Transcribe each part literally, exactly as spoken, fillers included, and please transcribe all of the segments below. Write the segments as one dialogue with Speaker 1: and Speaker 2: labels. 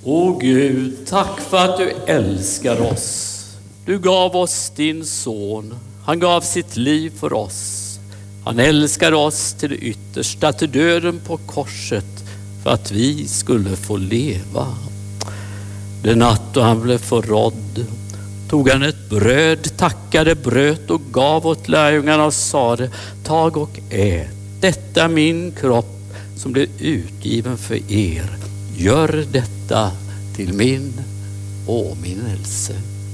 Speaker 1: O Gud, tack för att du älskar oss. Du gav oss din son. Han gav sitt liv för oss. Han älskar oss till det yttersta, till döden på korset, för att vi skulle få leva. Den natt då han blev förrådd tog han ett bröd, tackade, bröt och gav åt lärjungarna och sade: tag och ät, detta är min kropp som blev utgiven för er. Gör detta till min åminnelse.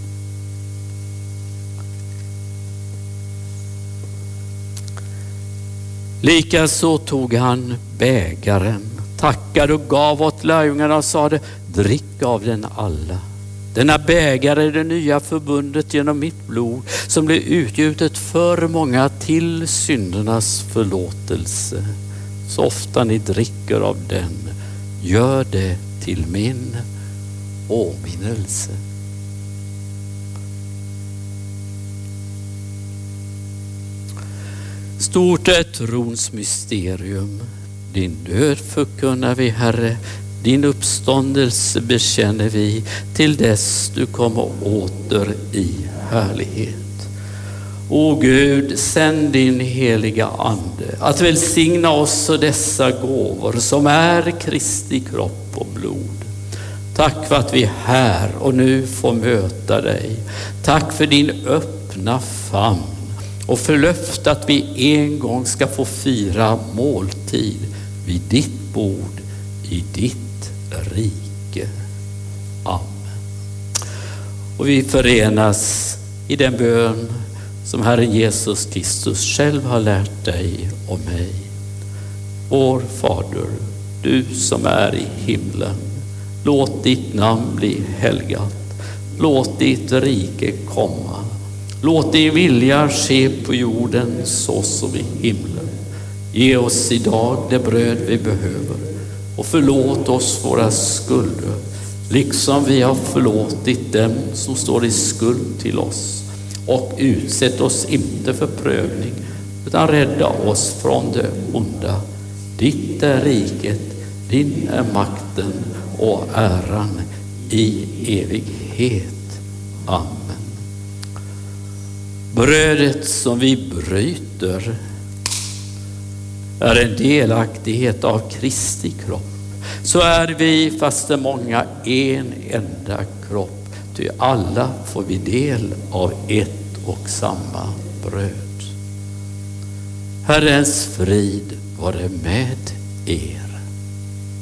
Speaker 1: Likaså tog han bägaren, tackade och gav åt lärjungarna och sade: drick av den alla. Denna bägare är det nya förbundet genom mitt blod, som blir utgjutet för många till syndernas förlåtelse. Så ofta ni dricker av den, gör det till min åminnelse. Stort är trons mysterium. Din död förkunnar vi, Herre. Din uppståndelse bekänner vi till dess du kommer åter i härlighet. O Gud, sänd din heliga ande att välsigna oss och dessa gåvor som är Kristi kropp och blod. Tack för att vi här och nu får möta dig. Tack för din öppna famn och för löftet att vi en gång ska få fira måltid vid ditt bord i ditt rike. Amen. Och vi förenas i den bön som Herren Jesus Kristus själv har lärt dig och mig. Vår Fader, du som är i himlen, låt ditt namn bli helgat. Låt ditt rike komma. Låt din vilja ske på jorden så som i himlen. Ge oss idag det bröd vi behöver och förlåt oss våra skulder, liksom vi har förlåtit dem som står i skuld till oss. Och utsätt oss inte för prövning, utan rädda oss från det onda. Ditt är riket, din är makten och äran i evighet. Amen. Brödet som vi bryter är en delaktighet av Kristi kropp. Så är vi, fast det många, en enda kropp. Ty alla får vi del av ett och samma bröd. Herrens frid vare med er.